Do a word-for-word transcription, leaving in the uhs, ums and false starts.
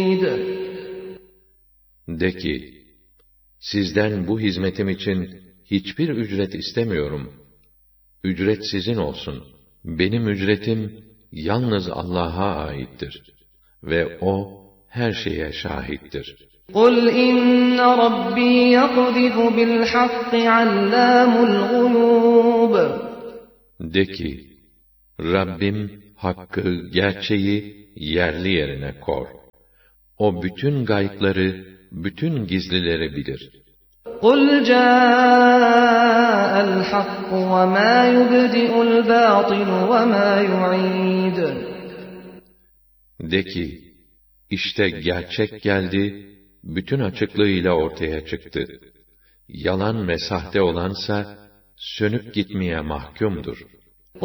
De ki, sizden bu hizmetim için hiçbir ücret istemiyorum. Ücret sizin olsun. Benim ücretim yalnız Allah'a aittir. Ve O her şeye şahittir. قُلْ إِنَّ رَبِّي يَقْذِفُ بِالْحَقِّ عَلَّامُ الْغُيُوبِ De ki, Rabbim hakkı, gerçeği yerli yerine kor. O bütün gaybları, bütün gizlileri bilir. قُلْ جَاءَ الْحَقُّ وَمَا يُبْدِئُ الْبَاطِلُ وَمَا يُعِيدُ De ki, işte gerçek geldi, bütün açıklığıyla ortaya çıktı. Yalan ve sahte olansa, sönüp gitmeye mahkumdur.